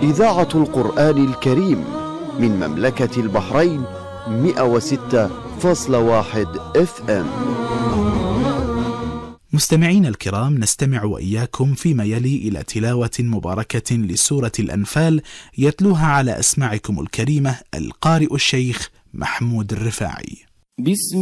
إذاعة القرآن الكريم من مملكة البحرين 106.1 FM. مستمعين الكرام، نستمع وإياكم فيما يلي إلى تلاوة مباركة لسورة الأنفال يتلوها على أسماعكم الكريمة القارئ الشيخ محمود الرفاعي. بسم